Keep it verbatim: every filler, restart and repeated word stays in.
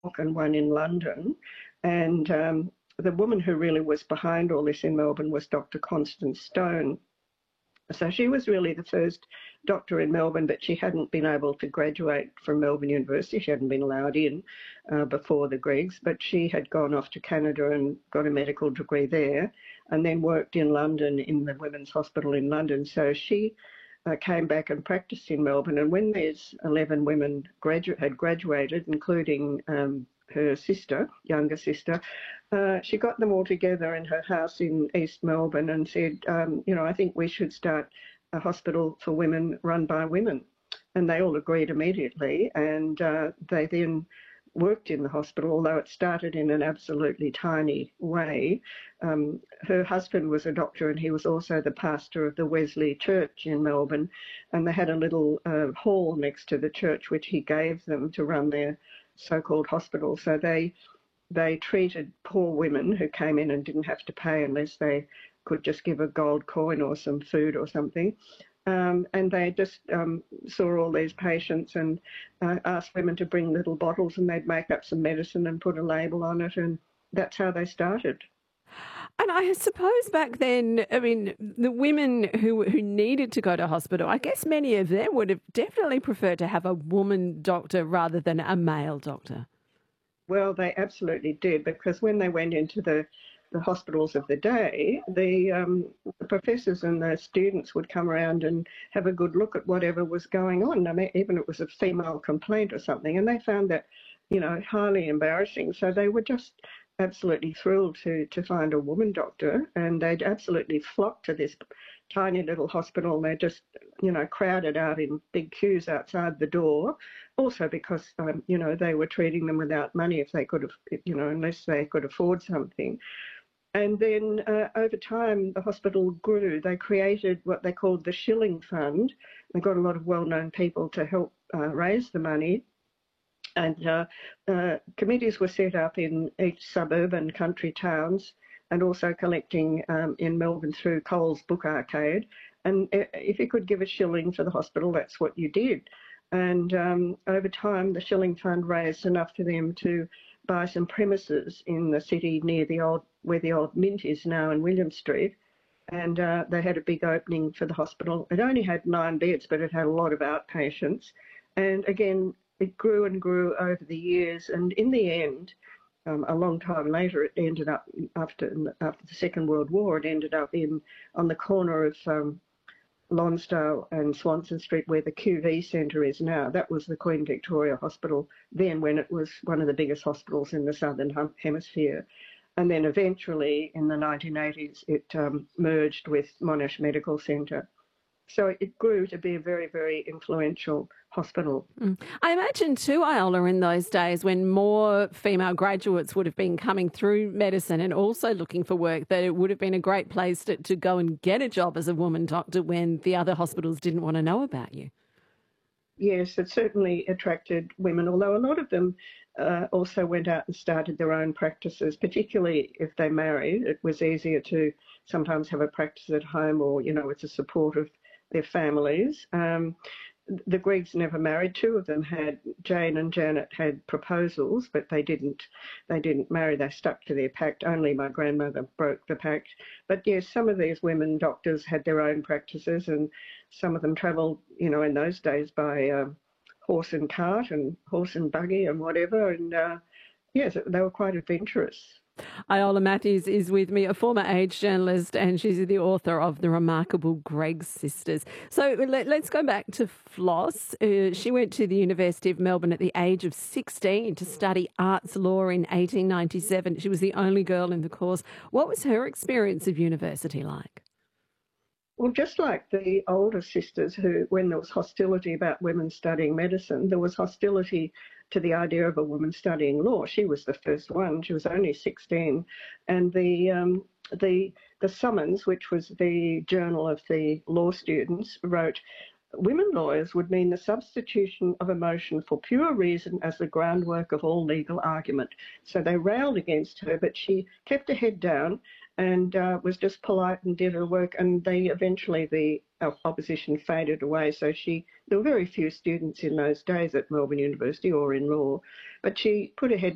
and one in London. And um, the woman who really was behind all this in Melbourne was Doctor Constance Stone. So she was really the first doctor in Melbourne, but she hadn't been able to graduate from Melbourne University. She hadn't been allowed in uh, before the Griggs, but she had gone off to Canada and got a medical degree there, and then worked in London in the Women's Hospital in London. So she uh, came back and practiced in Melbourne. And when these eleven women gradu- had graduated, including um, her sister, younger sister, uh, she got them all together in her house in East Melbourne and said, um, you know, I think we should start a hospital for women run by women. And they all agreed immediately. And uh, they then worked in the hospital, although it started in an absolutely tiny way. Um, her husband was a doctor, and he was also the pastor of the Wesley Church in Melbourne. And they had a little uh, hall next to the church, which he gave them to run their so-called hospital. So they they treated poor women who came in and didn't have to pay unless they could just give a gold coin or some food or something. Um, and they just um, saw all these patients and uh, asked women to bring little bottles, and they'd make up some medicine and put a label on it, and that's how they started. And I suppose back then, I mean, the women who who needed to go to hospital, I guess many of them would have definitely preferred to have a woman doctor rather than a male doctor. Well, they absolutely did, because when they went into the, the hospitals of the day, the, um, the professors and the students would come around and have a good look at whatever was going on. I mean, even if it was a female complaint or something, and they found that, you know, highly embarrassing. So they were just absolutely thrilled to, to find a woman doctor, and they'd absolutely flocked to this tiny little hospital. They just, you know, crowded out in big queues outside the door. Also because, um, you know, they were treating them without money if they could have, you know, unless they could afford something. And then uh, over time, the hospital grew. They created what they called the Shilling Fund. They got a lot of well-known people to help uh, raise the money. And uh, uh, committees were set up in each suburb and country towns, and also collecting um, in Melbourne through Coles Book Arcade. And if you could give a shilling for the hospital, that's what you did. And um, over time, the Shilling Fund raised enough for them to buy some premises in the city near the old, where the old Mint is now in William Street. And uh, they had a big opening for the hospital. It only had nine beds, but it had a lot of outpatients. And again, it grew and grew over the years. And in the end, um, a long time later, it ended up, after after the Second World War, it ended up in on the corner of um, Lonsdale and Swanston Street, where the Q V Centre is now. That was the Queen Victoria Hospital then, when it was one of the biggest hospitals in the Southern Hemisphere. And then eventually, in the nineteen eighties, it um, merged with Monash Medical Centre. So it grew to be a very, very influential hospital. Mm. I imagine too, Iola, in those days when more female graduates would have been coming through medicine and also looking for work, that it would have been a great place to, to go and get a job as a woman doctor when the other hospitals didn't want to know about you. Yes, it certainly attracted women, although a lot of them uh, also went out and started their own practices, particularly if they married. It was easier to sometimes have a practice at home, or, you know, with the support of their families. Um, the Griggs never married. Two of them had, Jane and Janet had proposals, but they didn't they didn't marry. They stuck to their pact. Only my grandmother broke the pact. But yes, some of these women doctors had their own practices, and some of them travelled, you know, in those days by um, horse and cart and horse and buggy and whatever. And uh, yes, they were quite adventurous. Iola Matthews is with me, a former age journalist, and she's the author of The Remarkable Griggs Sisters. So let, let's go back to Floss. Uh, she went to the University of Melbourne at the age of sixteen to study arts law in eighteen ninety-seven. She was the only girl in the course. What was her experience of university like? Well, just like the older sisters who, when there was hostility about women studying medicine, there was hostility to the idea of a woman studying law. She was the first one. She was only sixteen. And the um, the the Summons, which was the journal of the law students, wrote, "Women lawyers would mean the substitution of emotion for pure reason as the groundwork of all legal argument." So they railed against her, but she kept her head down and uh, was just polite and did her work. And they eventually, the opposition faded away. So she, there were very few students in those days at Melbourne University or in law, but she put her head